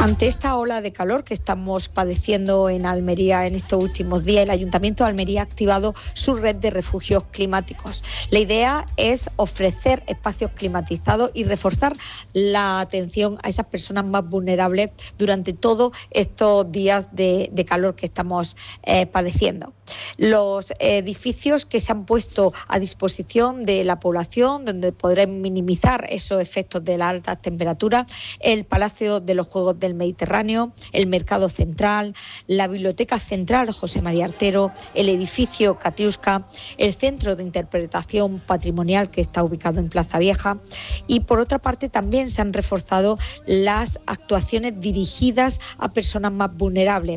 Ante esta ola de calor que estamos padeciendo en Almería en estos últimos días, el Ayuntamiento de Almería ha activado su red de refugios climáticos. La idea es ofrecer espacios climatizados y reforzar la atención a esas personas más vulnerables durante todos estos días de calor que estamos padeciendo. Los edificios que se han puesto a disposición de la población, donde podrán minimizar esos efectos de las altas temperaturas, el Palacio de los Juegos del Mediterráneo, el Mercado Central, la Biblioteca Central José María Artero, el edificio Katiuska, el Centro de Interpretación Patrimonial que está ubicado en Plaza Vieja, y por otra parte también se han reforzado las actuaciones dirigidas a personas más vulnerables.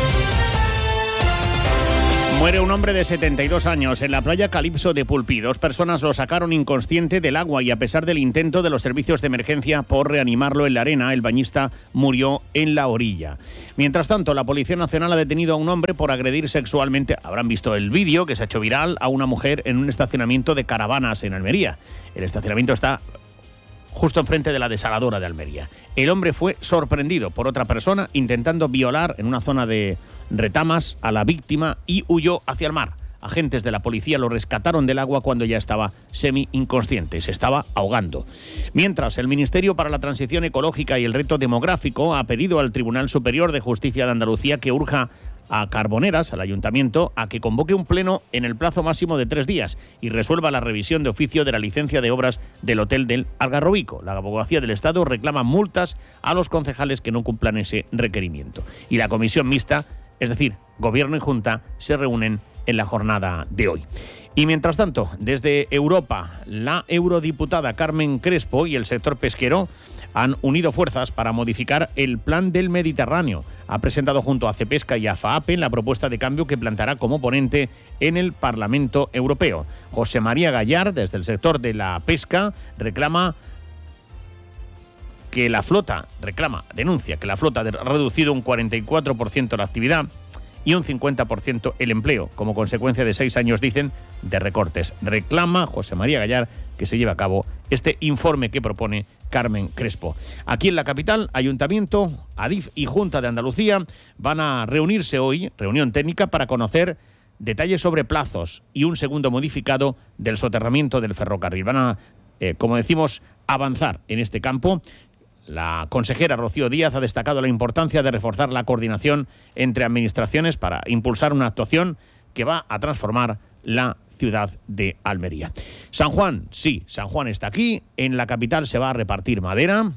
Muere un hombre de 72 años en la playa Calipso de Pulpí. 2 personas lo sacaron inconsciente del agua y a pesar del intento de los servicios de emergencia por reanimarlo en la arena, el bañista murió en la orilla. Mientras tanto, la Policía Nacional ha detenido a un hombre por agredir sexualmente, habrán visto el vídeo que se ha hecho viral, a una mujer en un estacionamiento de caravanas en Almería. El estacionamiento está justo enfrente de la desaladora de Almería. El hombre fue sorprendido por otra persona intentando violar en una zona de retamas a la víctima y huyó hacia el mar. Agentes de la policía lo rescataron del agua cuando ya estaba semi-inconsciente, se estaba ahogando. Mientras, el Ministerio para la Transición Ecológica y el Reto Demográfico ha pedido al Tribunal Superior de Justicia de Andalucía que urja a Carboneras, al Ayuntamiento, a que convoque un pleno en el plazo máximo de 3 días y resuelva la revisión de oficio de la licencia de obras del Hotel del Algarrobico. La Abogacía del Estado reclama multas a los concejales que no cumplan ese requerimiento. Y la comisión mixta, es decir, Gobierno y Junta, se reúnen en la jornada de hoy. Y mientras tanto, desde Europa, la eurodiputada Carmen Crespo y el sector pesquero han unido fuerzas para modificar el Plan del Mediterráneo. Ha presentado junto a Cepesca y a FAAPE la propuesta de cambio que planteará como ponente en el Parlamento Europeo. José María Gallard, desde el sector de la pesca, denuncia que la flota ha reducido un 44% la actividad y un 50% el empleo, como consecuencia de 6 años, dicen, de recortes. Reclama José María Gallard que se lleve a cabo este informe que propone Carmen Crespo. Aquí en la capital, Ayuntamiento, ADIF y Junta de Andalucía van a reunirse hoy, reunión técnica, para conocer detalles sobre plazos y un segundo modificado del soterramiento del ferrocarril. Van a, como decimos, avanzar en este campo. La consejera Rocío Díaz ha destacado la importancia de reforzar la coordinación entre administraciones para impulsar una actuación que va a transformar la ciudad de Almería. San Juan, sí, San Juan está aquí. En la capital se va a repartir madera.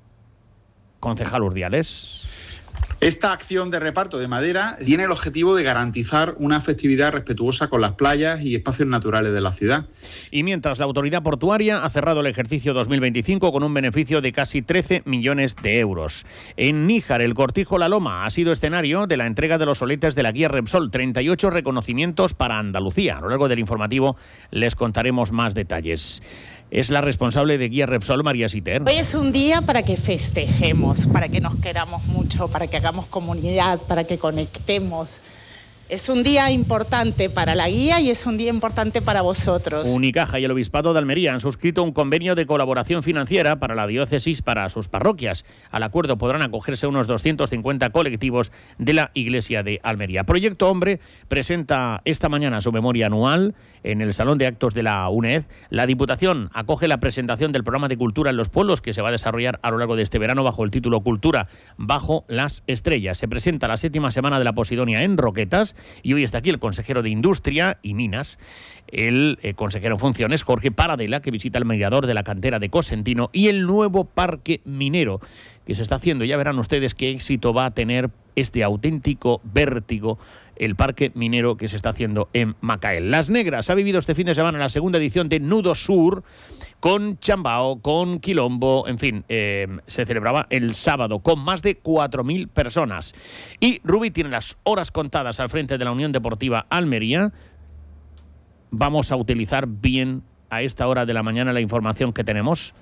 Concejal Urdiales. Esta acción de reparto de madera tiene el objetivo de garantizar una festividad respetuosa con las playas y espacios naturales de la ciudad. Y mientras, la autoridad portuaria ha cerrado el ejercicio 2025 con un beneficio de casi 13 millones de euros. En Níjar, el Cortijo La Loma ha sido escenario de la entrega de los soletes de la guía Repsol. 38 reconocimientos para Andalucía. A lo largo del informativo les contaremos más detalles. Es la responsable de Guía Repsol, María Siter. Hoy es un día para que festejemos, para que nos queramos mucho, para que hagamos comunidad, para que conectemos. Es un día importante para la guía y es un día importante para vosotros. Unicaja y el Obispado de Almería han suscrito un convenio de colaboración financiera para la diócesis para sus parroquias. Al acuerdo podrán acogerse unos 250 colectivos de la Iglesia de Almería. Proyecto Hombre presenta esta mañana su memoria anual en el Salón de Actos de la UNED. La Diputación acoge la presentación del programa de Cultura en los Pueblos que se va a desarrollar a lo largo de este verano bajo el título Cultura bajo las estrellas. Se presenta la 7ª semana de la Posidonia en Roquetas. Y hoy está aquí el consejero de Industria y Minas, el consejero en funciones, Jorge Paradela, que visita el mirador de la cantera de Cosentino y el nuevo parque minero que se está haciendo. Ya verán ustedes qué éxito va a tener este auténtico vértigo, el parque minero que se está haciendo en Macael. Las Negras ha vivido este fin de semana la segunda edición de Nudo Sur, con chambao, con quilombo, en fin, se celebraba el sábado con más de 4.000 personas. Y Rubí tiene las horas contadas al frente de la Unión Deportiva Almería. Vamos a utilizar bien a esta hora de la mañana la información que tenemos.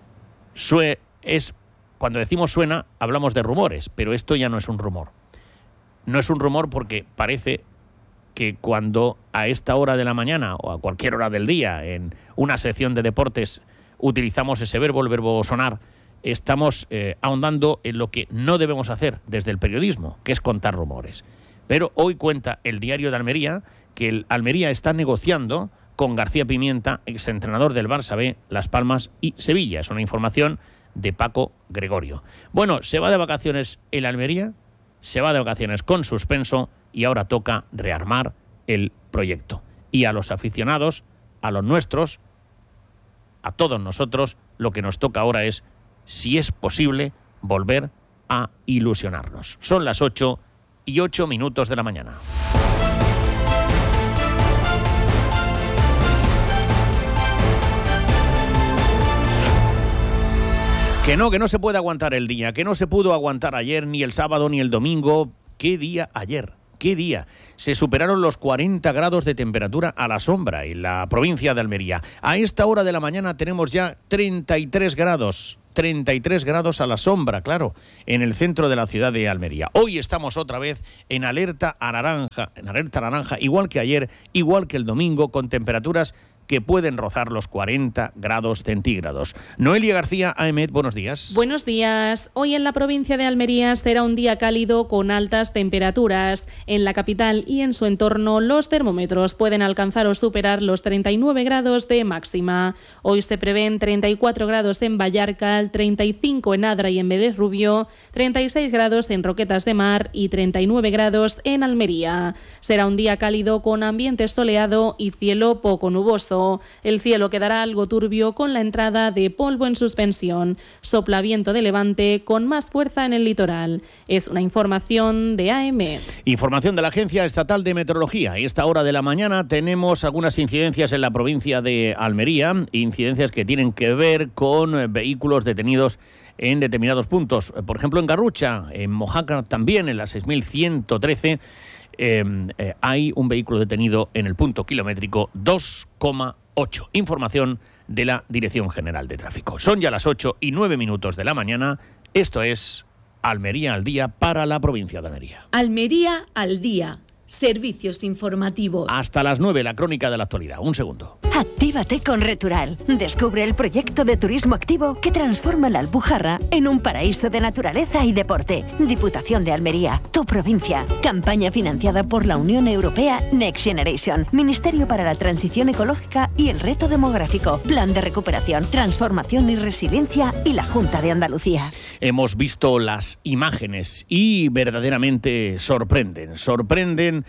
Cuando decimos suena, hablamos de rumores, pero esto ya no es un rumor. No es un rumor porque parece que cuando a esta hora de la mañana o a cualquier hora del día en una sección de deportes utilizamos ese verbo, el verbo sonar, estamos ahondando en lo que no debemos hacer desde el periodismo, que es contar rumores. Pero hoy cuenta el Diario de Almería que el Almería está negociando con García Pimienta, exentrenador del Barça B, Las Palmas y Sevilla. Es una información de Paco Gregorio. Bueno, se va de vacaciones el Almería, se va de vacaciones con suspenso y ahora toca rearmar el proyecto. Y a los aficionados, a los nuestros, a todos nosotros, lo que nos toca ahora es, si es posible, volver a ilusionarnos. Son las 8:08 de la mañana. Que no se puede aguantar el día, que no se pudo aguantar ayer, ni el sábado, ni el domingo. ¿Qué día ayer? ¿Qué día? Se superaron los 40 grados de temperatura a la sombra en la provincia de Almería. A esta hora de la mañana tenemos ya 33 grados. 33 grados a la sombra, claro, en el centro de la ciudad de Almería. Hoy estamos otra vez en alerta naranja, igual que ayer, igual que el domingo, con temperaturas que pueden rozar los 40 grados centígrados. Noelia García, AEMET, buenos días. Buenos días. Hoy en la provincia de Almería será un día cálido con altas temperaturas. En la capital y en su entorno los termómetros pueden alcanzar o superar los 39 grados de máxima. Hoy se prevén 34 grados en Vallarcal, 35 en Adra y en Vélez Rubio, 36 grados en Roquetas de Mar y 39 grados en Almería. Será un día cálido con ambiente soleado y cielo poco nuboso. El cielo quedará algo turbio con la entrada de polvo en suspensión. Sopla viento de levante con más fuerza en el litoral. Es una información de AEMET. Información de la Agencia Estatal de Meteorología. A esta hora de la mañana tenemos algunas incidencias en la provincia de Almería, incidencias que tienen que ver con vehículos detenidos en determinados puntos. Por ejemplo, en Garrucha, en Mojácar también, en la 6113, hay un vehículo detenido en el punto kilométrico 2,8. Información de la Dirección General de Tráfico. Son ya las 8:09 de la mañana. Esto es Almería al día para la provincia de Almería. Almería al día. Servicios informativos. Hasta las 9, la crónica de la actualidad. Un segundo. Actívate con Retural. Descubre el proyecto de turismo activo que transforma la Alpujarra en un paraíso de naturaleza y deporte. Diputación de Almería, tu provincia. Campaña financiada por la Unión Europea Next Generation, Ministerio para la Transición Ecológica y el Reto Demográfico, Plan de Recuperación, Transformación y Resiliencia y la Junta de Andalucía. Hemos visto las imágenes y verdaderamente sorprenden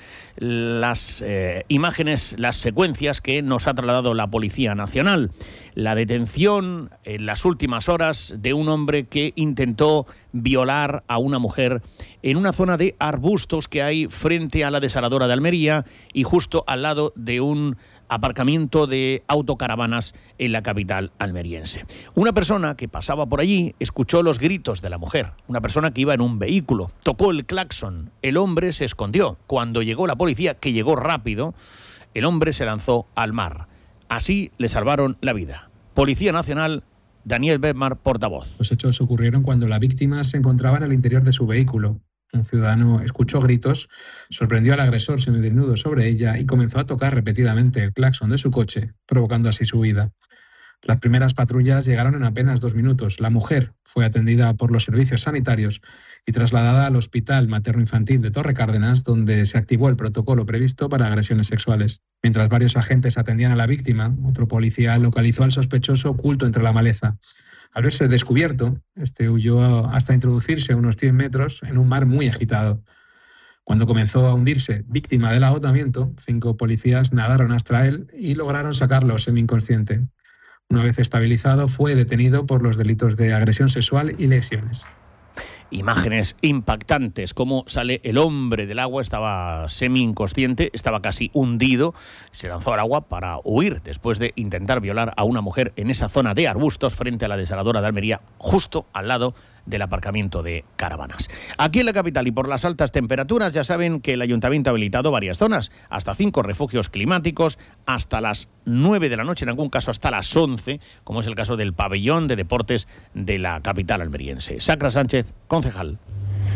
las imágenes, las secuencias que nos ha trasladado la Policía Nacional. La detención en las últimas horas de un hombre que intentó violar a una mujer en una zona de arbustos que hay frente a la desaladora de Almería y justo al lado de un aparcamiento de autocaravanas en la capital almeriense. Una persona que pasaba por allí escuchó los gritos de la mujer, una persona que iba en un vehículo, tocó el claxon, el hombre se escondió. Cuando llegó la policía, que llegó rápido, el hombre se lanzó al mar. Así le salvaron la vida. Policía Nacional, Daniel Bedmar, portavoz. Los hechos ocurrieron cuando la víctima se encontraba en el interior de su vehículo. Un ciudadano escuchó gritos, sorprendió al agresor semidesnudo sobre ella y comenzó a tocar repetidamente el claxon de su coche, provocando así su huida. Las primeras patrullas llegaron en apenas 2 minutos. La mujer fue atendida por los servicios sanitarios y trasladada al Hospital Materno-Infantil de Torre Cárdenas, donde se activó el protocolo previsto para agresiones sexuales. Mientras varios agentes atendían a la víctima, otro policía localizó al sospechoso oculto entre la maleza. Al verse descubierto, este huyó hasta introducirse unos 100 metros en un mar muy agitado. Cuando comenzó a hundirse, víctima del agotamiento, 5 policías nadaron hasta él y lograron sacarlo semi-inconsciente. Una vez estabilizado, fue detenido por los delitos de agresión sexual y lesiones. Imágenes impactantes, cómo sale el hombre del agua, estaba semi-inconsciente, estaba casi hundido, se lanzó al agua para huir después de intentar violar a una mujer en esa zona de arbustos frente a la desaladora de Almería, justo al lado del aparcamiento de caravanas. Aquí en la capital y por las altas temperaturas ya saben que el Ayuntamiento ha habilitado varias zonas, hasta 5 refugios climáticos, hasta las 9 de la noche, en algún caso hasta las 11, como es el caso del pabellón de deportes de la capital almeriense. Sacra Sánchez, concejal.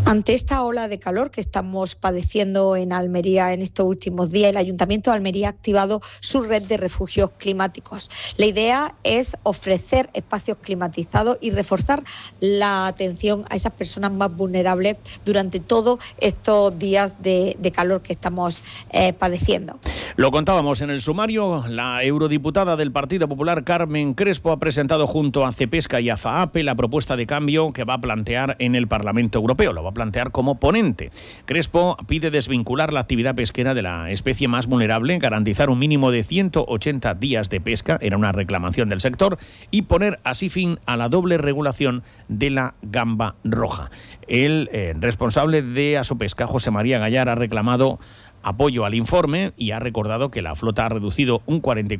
Ante esta ola de calor que estamos padeciendo en Almería en estos últimos días, el Ayuntamiento de Almería ha activado su red de refugios climáticos. La idea es ofrecer espacios climatizados y reforzar la atención a esas personas más vulnerables durante todos estos días de calor que estamos padeciendo. Lo contábamos en el sumario, la eurodiputada del Partido Popular, Carmen Crespo, ha presentado junto a Cepesca y a FAAPE la propuesta de cambio que va a plantear en el Parlamento Europeo. Lo va a plantear como ponente. Crespo pide desvincular la actividad pesquera de la especie más vulnerable, garantizar un mínimo de 180 días de pesca, era una reclamación del sector, y poner así fin a la doble regulación de la gamba roja. El responsable de Asopesca, José María Gallar, ha reclamado apoyo al informe y ha recordado que la flota ha reducido un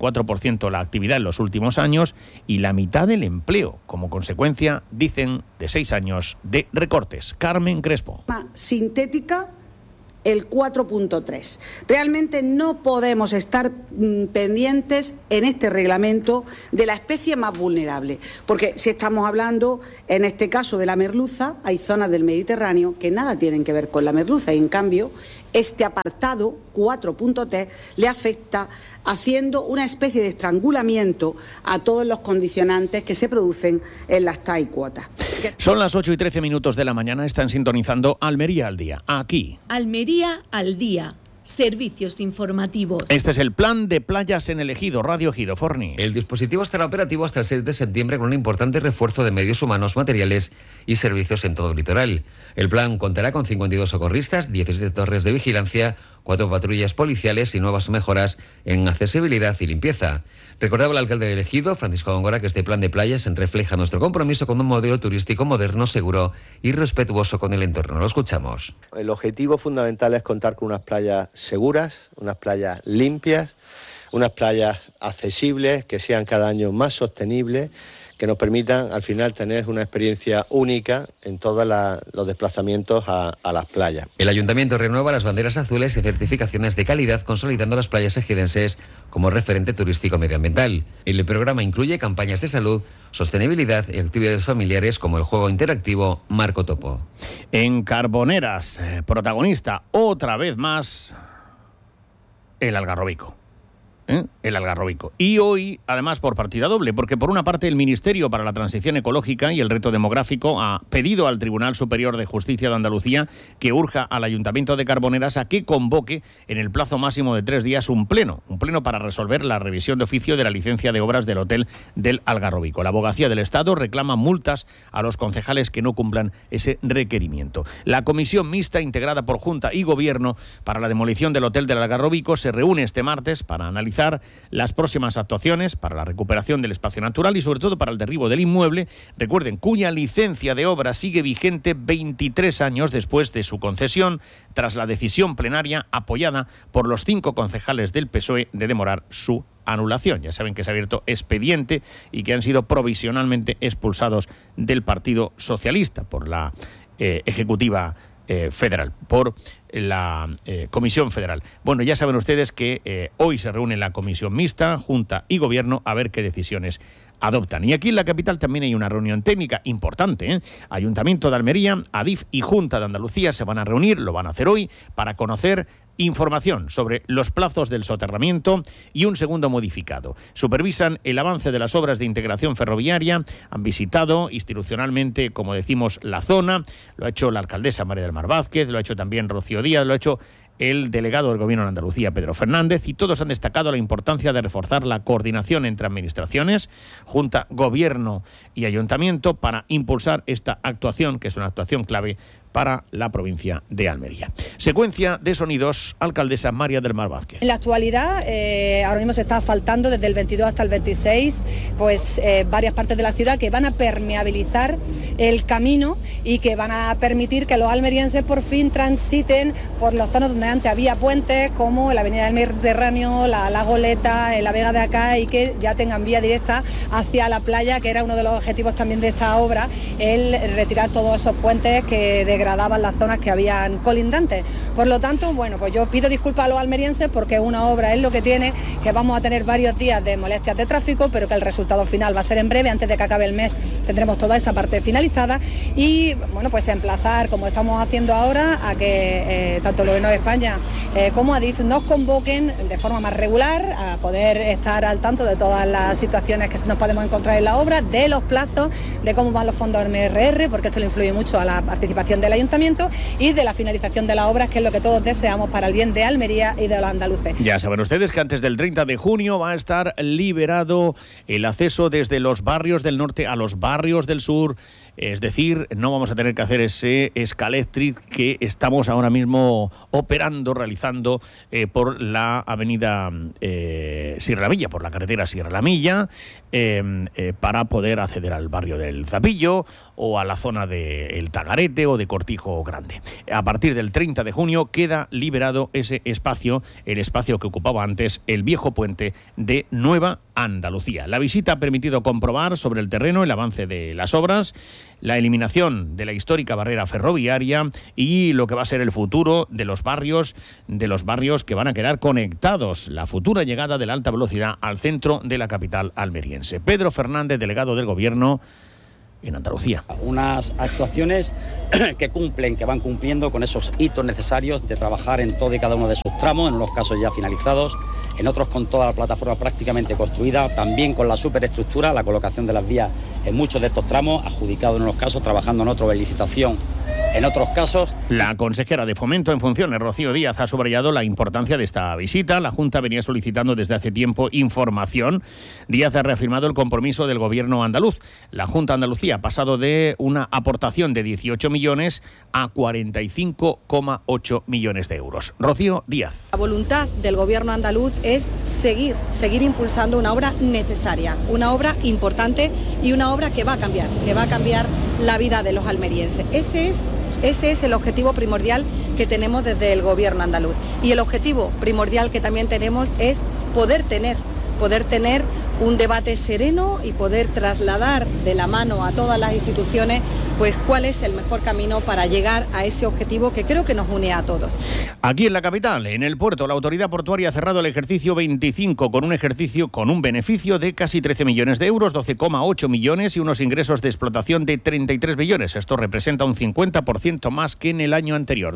44% la actividad en los últimos años y la mitad del empleo, como consecuencia, dicen, de 6 años de recortes. Carmen Crespo. Sintética, el 4.3. Realmente no podemos estar pendientes en este reglamento de la especie más vulnerable, porque si estamos hablando, en este caso, de la merluza, hay zonas del Mediterráneo que nada tienen que ver con la merluza y, en cambio, este apartado 4.3 le afecta haciendo una especie de estrangulamiento a todos los condicionantes que se producen en las TAI cuotas. Son las 8:13 de la mañana, están sintonizando Almería al día, aquí. Almería al día. Servicios informativos. Este es el plan de playas en el Ejido, Radio Ejido, Forni. El dispositivo estará operativo hasta el 6 de septiembre con un importante refuerzo de medios humanos, materiales y servicios en todo el litoral. El plan contará con 52 socorristas, 17 torres de vigilancia, 4 patrullas policiales y nuevas mejoras en accesibilidad y limpieza. Recordaba el alcalde del Ejido, Francisco Góngora, que este plan de playas refleja nuestro compromiso con un modelo turístico moderno, seguro y respetuoso con el entorno. Lo escuchamos. El objetivo fundamental es contar con unas playas seguras, unas playas limpias, unas playas accesibles, que sean cada año más sostenibles, que nos permitan al final tener una experiencia única en todos los desplazamientos a las playas. El Ayuntamiento renueva las banderas azules y certificaciones de calidad, consolidando las playas ejidenses como referente turístico medioambiental. El programa incluye campañas de salud, sostenibilidad y actividades familiares como el juego interactivo Marco Topo. En Carboneras, protagonista otra vez más el Algarrobico. El Algarrobico. Y hoy, además, por partida doble, porque por una parte el Ministerio para la Transición Ecológica y el Reto Demográfico ha pedido al Tribunal Superior de Justicia de Andalucía que urja al Ayuntamiento de Carboneras a que convoque en el plazo máximo de 3 días un pleno para resolver la revisión de oficio de la licencia de obras del Hotel del Algarrobico. La Abogacía del Estado reclama multas a los concejales que no cumplan ese requerimiento. La comisión mixta integrada por Junta y Gobierno para la demolición del Hotel del Algarrobico se reúne este martes para analizar las próximas actuaciones para la recuperación del espacio natural y sobre todo para el derribo del inmueble, recuerden, cuya licencia de obra sigue vigente 23 años después de su concesión, tras la decisión plenaria apoyada por los 5 concejales del PSOE de demorar su anulación. Ya saben que se ha abierto expediente y que han sido provisionalmente expulsados del Partido Socialista por la Ejecutiva Federal, por la Comisión Federal. Bueno, ya saben ustedes que hoy se reúne la Comisión Mixta, Junta y Gobierno, a ver qué decisiones adoptan. Y aquí en la capital también hay una reunión técnica importante, Ayuntamiento de Almería, ADIF y Junta de Andalucía se van a reunir, lo van a hacer hoy, para conocer información sobre los plazos del soterramiento y un segundo modificado. Supervisan el avance de las obras de integración ferroviaria, han visitado institucionalmente, como decimos, la zona, lo ha hecho la alcaldesa María del Mar Vázquez, lo ha hecho también Rocío Díaz, lo ha hecho el delegado del Gobierno de Andalucía, Pedro Fernández, y todos han destacado la importancia de reforzar la coordinación entre administraciones, Junta, Gobierno y Ayuntamiento para impulsar esta actuación, que es una actuación clave para la provincia de Almería. Secuencia de sonidos, alcaldesa María del Mar Vázquez. En la actualidad, ahora mismo se está asfaltando desde el 22 hasta el 26, varias partes de la ciudad que van a permeabilizar el camino y que van a permitir que los almerienses por fin transiten por las zonas donde antes había puentes, como la Avenida del Mediterráneo, la Goleta, la Vega de Acá, y que ya tengan vía directa hacia la playa, que era uno de los objetivos también de esta obra, el retirar todos esos puentes que degradaban las zonas que habían colindantes. Por lo tanto, bueno, pues yo pido disculpas a los almerienses porque una obra es lo que tiene, que vamos a tener varios días de molestias de tráfico, pero que el resultado final va a ser en breve. Antes de que acabe el mes tendremos toda esa parte finalizada y, bueno, pues emplazar, como estamos haciendo ahora, a que tanto el Gobierno de España como Adif nos convoquen de forma más regular a poder estar al tanto de todas las situaciones que nos podemos encontrar en la obra, de los plazos, de cómo van los fondos MRR, porque esto le influye mucho a la participación del Ayuntamiento, y de la finalización de las obras, que es lo que todos deseamos para el bien de Almería y de los andaluces. Ya saben ustedes que antes del 30 de junio va a estar liberado el acceso desde los barrios del norte a los barrios del sur. Es decir, no vamos a tener que hacer ese escaléctric que estamos ahora mismo realizando por la avenida Sierra Milla, por la carretera Sierra Milla, para poder acceder al barrio del Zapillo o a la zona del Tagarete o de Cortijo Grande. A partir del 30 de junio queda liberado ese espacio, el espacio que ocupaba antes el viejo puente de Nueva Andalucía. La visita ha permitido comprobar sobre el terreno el avance de las obras, la eliminación de la histórica barrera ferroviaria y lo que va a ser el futuro de los barrios que van a quedar conectados, la futura llegada de la alta velocidad al centro de la capital almeriense. Pedro Fernández, delegado del Gobierno en Andalucía. Unas actuaciones que van cumpliendo con esos hitos necesarios de trabajar en todo y cada uno de sus tramos, en unos casos ya finalizados, en otros con toda la plataforma prácticamente construida, también con la superestructura, la colocación de las vías en muchos de estos tramos, adjudicado en unos casos, trabajando en otros en licitación en otros casos. La consejera de Fomento en funciones, Rocío Díaz, ha subrayado la importancia de esta visita. La Junta venía solicitando desde hace tiempo información. Díaz ha reafirmado el compromiso del Gobierno andaluz. La Junta de Andalucía ha pasado de una aportación de 18 millones a 45,8 millones de euros. Rocío Díaz. La voluntad del Gobierno andaluz es seguir impulsando una obra necesaria, una obra importante y una obra que va a cambiar la vida de los almerienses. Ese es el objetivo primordial que tenemos desde el Gobierno andaluz. Y el objetivo primordial que también tenemos es poder tener un debate sereno y poder trasladar de la mano a todas las instituciones pues cuál es el mejor camino para llegar a ese objetivo que creo que nos une a todos. Aquí en la capital, en el puerto, la autoridad portuaria ha cerrado el ejercicio 25 con un beneficio de casi 13 millones de euros, 12,8 millones y unos ingresos de explotación de 33 millones. Esto representa un 50% más que en el año anterior,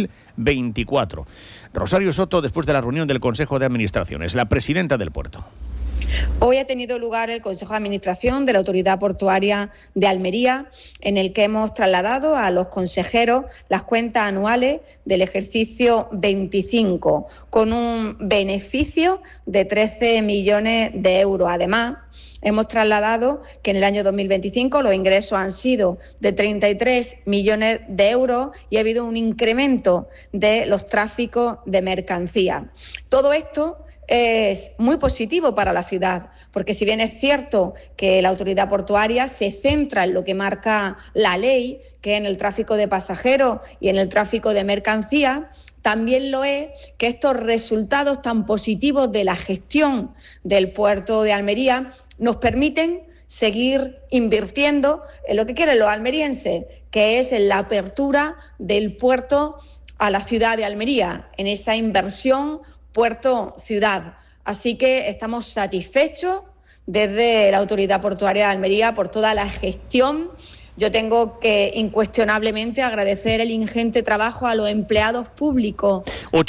2024. Rosario Soto, después de la reunión del Consejo de Administración, es la presidenta del puerto. Hoy ha tenido lugar el Consejo de Administración de la Autoridad Portuaria de Almería, en el que hemos trasladado a los consejeros las cuentas anuales del ejercicio 25, con un beneficio de 13 millones de euros. Además, hemos trasladado que en el año 2025 los ingresos han sido de 33 millones de euros y ha habido un incremento de los tráficos de mercancía. Todo esto es muy positivo para la ciudad, porque si bien es cierto que la autoridad portuaria se centra en lo que marca la ley, que es en el tráfico de pasajeros y en el tráfico de mercancías, también lo es que estos resultados tan positivos de la gestión del puerto de Almería nos permiten seguir invirtiendo en lo que quieren los almerienses, que es en la apertura del puerto a la ciudad de Almería, en esa inversión puerto-ciudad. Así que estamos satisfechos desde la Autoridad Portuaria de Almería por toda la gestión. Yo tengo que incuestionablemente agradecer el ingente trabajo a los empleados públicos.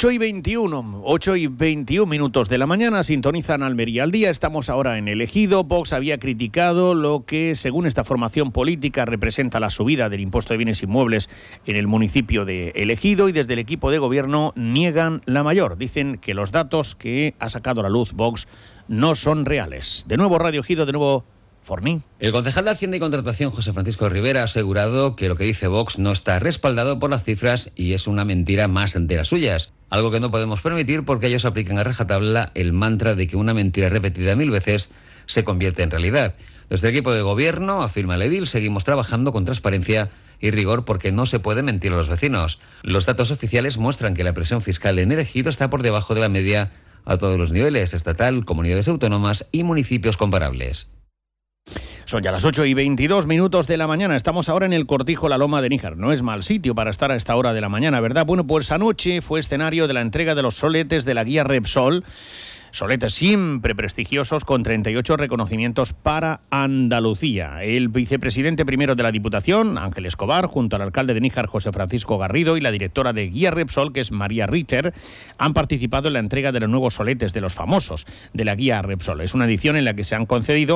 8:21 minutos de la mañana, sintonizan Almería al día. Estamos ahora en el Ejido. Vox había criticado lo que, según esta formación política, representa la subida del impuesto de bienes inmuebles en el municipio de El Ejido, y desde el equipo de gobierno niegan la mayor. Dicen que los datos que ha sacado a la luz Vox no son reales. De nuevo Radio Ejido, de nuevo Forní. El concejal de Hacienda y Contratación, José Francisco Rivera, ha asegurado que lo que dice Vox no está respaldado por las cifras y es una mentira más de las suyas. Algo que no podemos permitir porque ellos aplican a rajatabla el mantra de que una mentira repetida 1000 veces se convierte en realidad. Desde el equipo de gobierno, afirma el edil, seguimos trabajando con transparencia y rigor porque no se puede mentir a los vecinos. Los datos oficiales muestran que la presión fiscal en El Ejido está por debajo de la media a todos los niveles, estatal, comunidades autónomas y municipios comparables. Son ya las 8:22 de la mañana. Estamos ahora en el Cortijo La Loma de Níjar. No es mal sitio para estar a esta hora de la mañana, ¿verdad? Bueno, pues anoche fue escenario de la entrega de los soletes de la guía Repsol. Soletes siempre prestigiosos con 38 reconocimientos para Andalucía. El vicepresidente primero de la Diputación, Ángel Escobar, junto al alcalde de Níjar, José Francisco Garrido, y la directora de Guía Repsol, que es María Ritter, han participado en la entrega de los nuevos soletes de los famosos de la Guía Repsol. Es una edición en la que se han concedido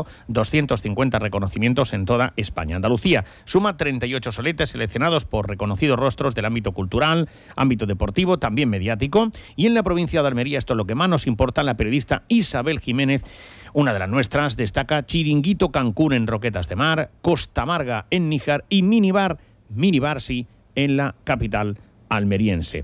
250 reconocimientos en toda España. Andalucía suma 38 soletes seleccionados por reconocidos rostros del ámbito cultural, ámbito deportivo, también mediático. Y en la provincia de Almería, esto es lo que más nos importa, la periodista Isabel Jiménez, una de las nuestras, destaca Chiringuito Cancún en Roquetas de Mar, Costa Amarga en Níjar y Minibar sí en la capital almeriense.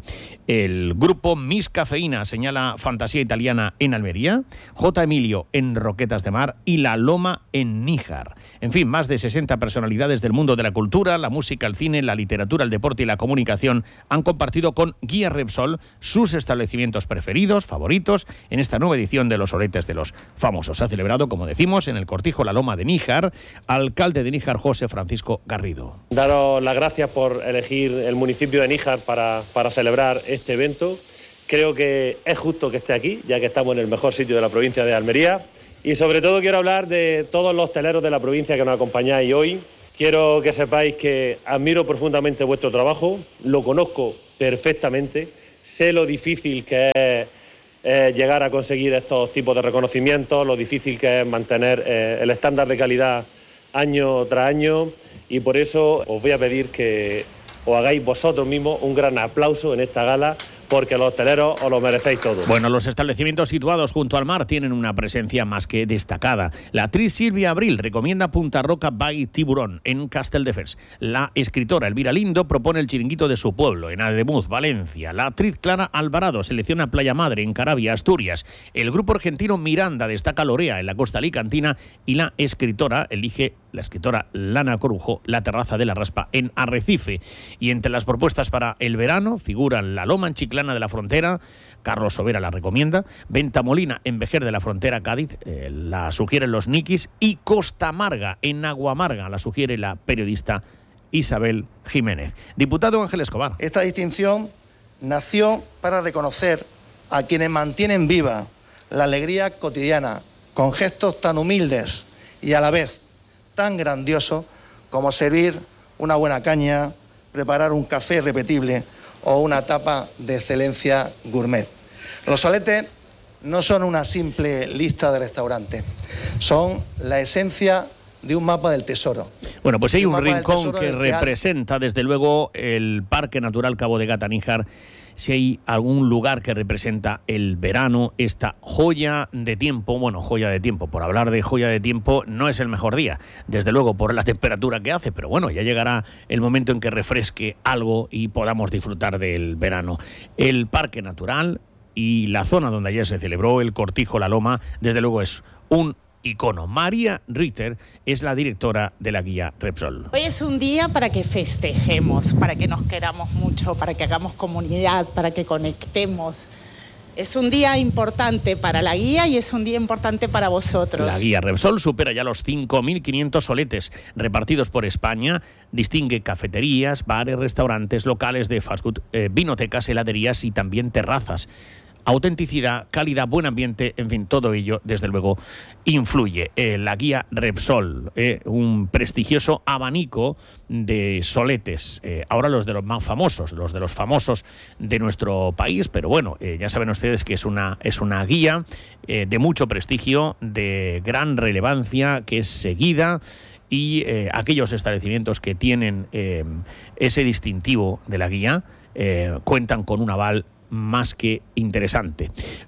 El grupo Miss Cafeína señala Fantasía Italiana en Almería, J. Emilio en Roquetas de Mar y La Loma en Níjar. En fin, más de 60 personalidades del mundo de la cultura, la música, el cine, la literatura, el deporte y la comunicación han compartido con Guía Repsol sus establecimientos preferidos, favoritos, en esta nueva edición de los soletes de los famosos. Se ha celebrado, como decimos, en el Cortijo La Loma de Níjar. Alcalde de Níjar, José Francisco Garrido. Daros las gracias por elegir el municipio de Níjar para celebrar este evento. Creo que es justo que esté aquí, ya que estamos en el mejor sitio de la provincia de Almería. Y sobre todo quiero hablar de todos los hosteleros de la provincia que nos acompañáis hoy. Quiero que sepáis que admiro profundamente vuestro trabajo, lo conozco perfectamente, sé lo difícil que es llegar a conseguir estos tipos de reconocimientos, lo difícil que es mantener el estándar de calidad año tras año, y por eso os voy a pedir que os hagáis vosotros mismos un gran aplauso en esta gala, porque los hosteleros os lo merecéis todo. Bueno, los establecimientos situados junto al mar tienen una presencia más que destacada. La actriz Silvia Abril recomienda Punta Roca by Tiburón en Castelldefels. La escritora Elvira Lindo propone el chiringuito de su pueblo en Ademuz, Valencia. La actriz Clara Alvarado selecciona Playa Madre en Caravia, Asturias. El grupo argentino Miranda destaca Lorea en la costa alicantina, y la escritora Lana Corujo, la terraza de la Raspa en Arrecife. Y entre las propuestas para el verano figuran La Loma en Chiclana de la Frontera, Carlos Sobera la recomienda, Venta Molina en Vejer de la Frontera, Cádiz, la sugieren los Nikis, y Costa Amarga en Aguamarga la sugiere la periodista Isabel Jiménez. Diputado Ángel Escobar. Esta distinción nació para reconocer a quienes mantienen viva la alegría cotidiana con gestos tan humildes y a la vez tan grandiosos como servir una buena caña, preparar un café irrepetible o una tapa de excelencia gourmet. Los soletes no son una simple lista de restaurantes, son la esencia de un mapa del tesoro. Bueno, pues hay un rincón que representa, desde luego, el Parque Natural Cabo de Gata Níjar. Si hay algún lugar que representa el verano, esta joya de tiempo, por hablar de joya de tiempo, no es el mejor día, desde luego por la temperatura que hace, pero bueno, ya llegará el momento en que refresque algo y podamos disfrutar del verano. El Parque Natural y la zona donde ayer se celebró el Cortijo La Loma, desde luego es un icono. María Ritter es la directora de la guía Repsol. Hoy es un día para que festejemos, para que nos queramos mucho, para que hagamos comunidad, para que conectemos. Es un día importante para la guía y es un día importante para vosotros. La guía Repsol supera ya los 5.500 soletes repartidos por España. Distingue cafeterías, bares, restaurantes, locales de fast food, vinotecas, heladerías y también terrazas. Autenticidad, calidad, buen ambiente, en fin, todo ello, desde luego, influye. La guía Repsol, un prestigioso abanico de soletes. Ahora los de los más famosos, los de los famosos de nuestro país, pero bueno, ya saben ustedes que es una guía de mucho prestigio, de gran relevancia, que es seguida, y aquellos establecimientos que tienen ese distintivo de la guía cuentan con un aval más que interesante.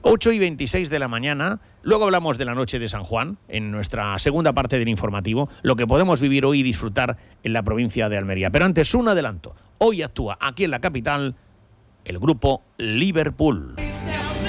8:26 de la mañana, luego hablamos de la noche de San Juan, en nuestra segunda parte del informativo, lo que podemos vivir hoy y disfrutar en la provincia de Almería. Pero antes, un adelanto. Hoy actúa aquí en la capital el grupo Liverpool.